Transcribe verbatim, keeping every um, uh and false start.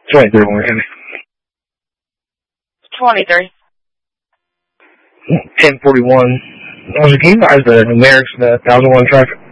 twenty-three, Morgan. twenty-three. ten forty-one. Can you advise the numerics of the one thousand one truck?